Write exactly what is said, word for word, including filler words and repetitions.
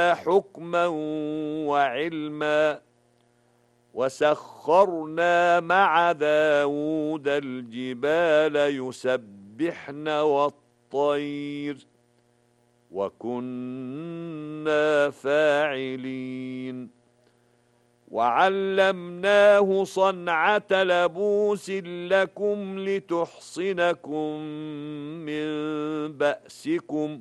حكما وعلما وسخرنا مع داود الجبال يسبحن والطير وكنا فاعلين وعلمناه صنعة لبوس لكم لتحصنكم من بأسكم